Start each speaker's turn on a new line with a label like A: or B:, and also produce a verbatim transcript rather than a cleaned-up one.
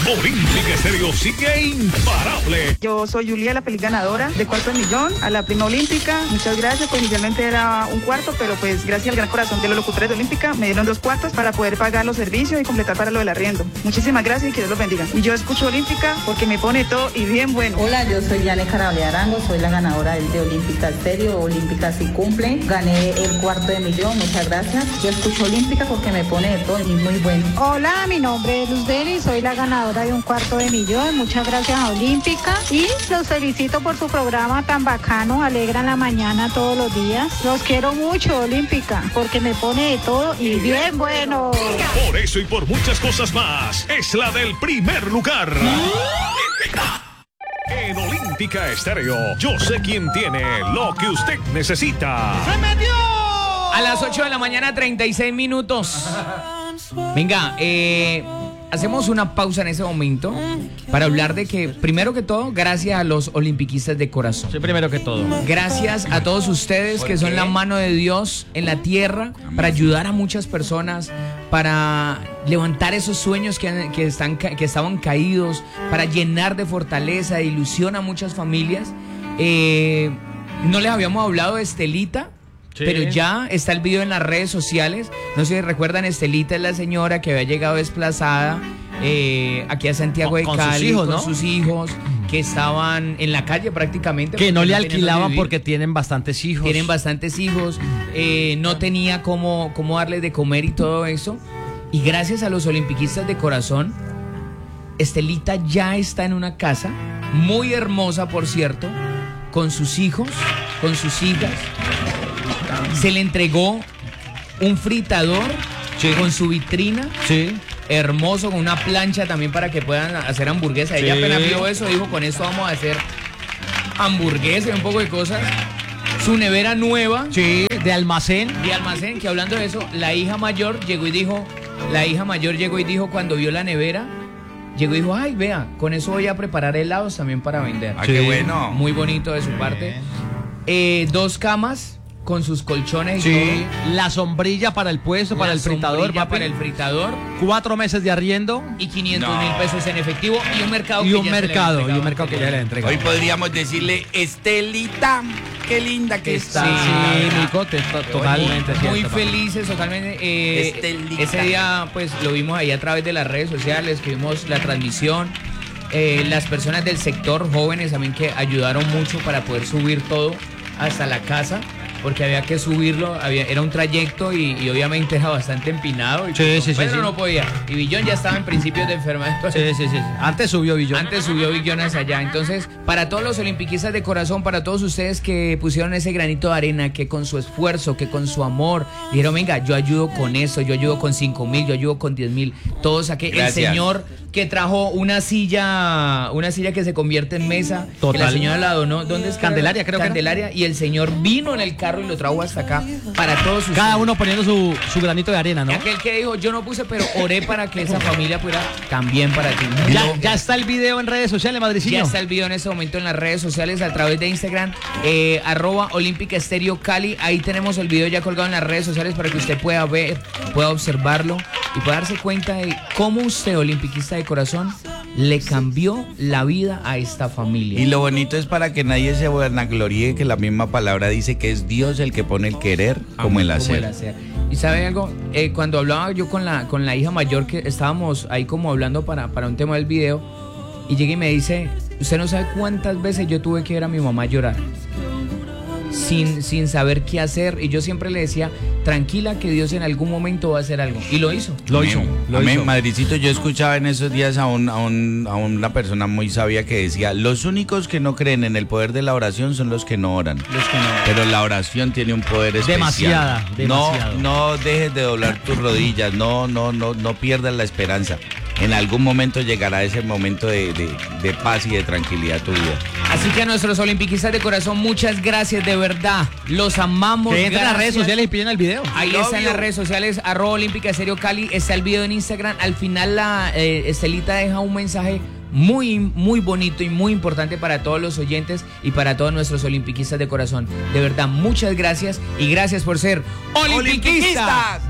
A: Olímpica Estéreo sigue imparable.
B: Yo soy Julia, la feliz ganadora de cuarto de millón a la prima olímpica. Muchas gracias, pues inicialmente era un cuarto, pero pues gracias al gran corazón de los locutores de Olímpica me dieron dos cuartos para poder pagar los servicios y completar para lo del arriendo. Muchísimas gracias y que Dios los bendiga. Y yo escucho Olímpica porque me pone todo y bien bueno.
C: Hola, yo soy Yane Carable Arango, soy la ganadora de Olímpica Estéreo. Olímpica sí cumple, gané el cuarto de millón, muchas gracias. Yo escucho Olímpica porque me pone de todo y muy bueno.
D: Hola, mi nombre es Luz Deli, soy la ganadora de un cuarto de millón. Muchas gracias a Olímpica y los felicito por su programa tan bacano, alegran la mañana todos los días. Los quiero mucho, Olímpica, porque me pone de todo y bien bueno.
A: Por eso y por muchas cosas más, es la del primer lugar. En Olímpica Estéreo, yo sé quién tiene lo que usted necesita.
E: ¡Se metió! A las ocho de la mañana, treinta y seis minutos. Venga, eh, hacemos una pausa en ese momento para hablar de que, primero que todo, gracias a los olimpiquistas de corazón.
F: Sí, primero que todo.
E: Gracias a todos ustedes que son la mano de Dios en la tierra para ayudar a muchas personas, para levantar esos sueños que, que, están, que estaban caídos, para llenar de fortaleza, de ilusión a muchas familias. Eh, no les habíamos hablado de Estelita. Sí. Pero ya está el video en las redes sociales. No sé si recuerdan, Estelita es la señora que había llegado desplazada eh, aquí a Santiago de
F: con
E: Cali
F: sus hijos,
E: con
F: ¿no?
E: sus hijos que estaban en la calle prácticamente.
F: Que no le
E: no
F: alquilaban porque tienen bastantes hijos.
E: Tienen bastantes hijos. Eh, no tenía cómo, cómo darles de comer y todo eso. Y gracias a los olimpiquistas de corazón, Estelita ya está en una casa muy hermosa, por cierto, con sus hijos, con sus hijas. Se le entregó un fritador, sí, con su vitrina, sí, hermoso, con una plancha también para que puedan hacer hamburguesas. Sí. Ella apenas vio eso, dijo, con esto vamos a hacer hamburguesas y un poco de cosas. Su nevera nueva,
F: sí, de almacén.
E: De almacén, que hablando de eso, la hija mayor llegó y dijo, la hija mayor llegó y dijo cuando vio la nevera, llegó y dijo, ay, vea, con eso voy a preparar helados también para vender.
G: Ah, sí, qué bueno.
E: Muy bonito de su parte. Eh, dos camas con sus colchones y
F: sí,
E: todo.
F: La sombrilla para el puesto, la para el fritador.
E: Papi. Para el fritador.
F: Cuatro meses de arriendo.
E: Y quinientos mil no. pesos en efectivo. Y un mercado
F: y
E: que
F: un
E: ya
F: mercado,
E: se le
F: y un mercado que ya le ha entregado.
G: Hoy podríamos decirle, Estelita, qué linda que está.
F: Sí, sí, Nicote, totalmente.
E: Muy, muy
F: cierto,
E: felices, totalmente. Eh, ese día, pues, lo vimos ahí a través de las redes sociales, que vimos la transmisión. Eh, las personas del sector, jóvenes también, que ayudaron mucho para poder subir todo hasta la casa, porque había que subirlo, había, era un trayecto y, y obviamente era bastante empinado. Y
F: sí,
E: pues,
F: sí,
E: pero
F: sí,
E: no
F: sí.
E: podía. Y Billón ya estaba en principios de enfermedad.
F: Sí, sí, sí, sí. Antes subió Billón.
E: Antes subió Billón hacia allá. Entonces, para todos los olimpiquistas de corazón, para todos ustedes que pusieron ese granito de arena, que con su esfuerzo, que con su amor, dijeron, venga, yo ayudo con eso, yo ayudo con cinco mil, yo ayudo con diez mil. Todos aquí, el señor que trajo una silla, una silla que se convierte en mesa, total, que la señora la donó, ¿dónde es?
F: Candelaria, creo
E: Candelaria, que y el señor vino en el carro y lo trajo hasta acá para todos ustedes.
F: Cada uno poniendo su, su granito de arena, ¿no?
E: Aquel que dijo, yo no puse, pero oré para que esa familia pudiera, también para ti.
F: Ya, ya está el video en redes sociales, Madricillo.
E: Ya está el video en este momento en las redes sociales a través de Instagram, eh, arroba Olímpica Estéreo Cali. Ahí tenemos el video ya colgado en las redes sociales para que usted pueda ver, pueda observarlo y pueda darse cuenta de cómo usted, olimpiquista de corazón, le cambió la vida a esta familia.
G: Y lo bonito es para que nadie se vanagloríe, que la misma palabra dice que es Dios el que pone el querer como el hacer.
E: Como el hacer. Y sabe algo, eh, cuando hablaba yo con la, con la hija mayor, que estábamos ahí como hablando para, para un tema del video, y llega y me dice, usted no sabe cuántas veces yo tuve que ver a mi mamá llorar sin, sin saber qué hacer, y yo siempre le decía, tranquila, que Dios en algún momento va a hacer algo, y lo hizo.
F: Lo hizo, lo
G: Amén.
F: hizo.
G: Madricito, yo escuchaba en esos días a, un, a, un, a una persona muy sabia que decía, los únicos que no creen en el poder de la oración son los que no oran.
E: Los que no.
G: Pero la oración tiene un poder especial.
F: Demasiada, demasiado.
G: No, no dejes de doblar tus rodillas, no, no, no, no pierdas la esperanza. En algún momento llegará ese momento de, de, de paz y de tranquilidad a tu vida.
E: Así que a nuestros olimpiquistas de corazón, muchas gracias, de verdad. Los amamos.
F: Que entren a las redes sociales y piden el video.
E: Ahí
G: Obvio.
E: está en las redes sociales, arroba Olímpica Estéreo Cali. Está el video en Instagram. Al final la eh, Estelita deja un mensaje muy, muy bonito y muy importante para todos los oyentes y para todos nuestros olimpiquistas de corazón. De verdad, muchas gracias y gracias por ser olimpiquistas.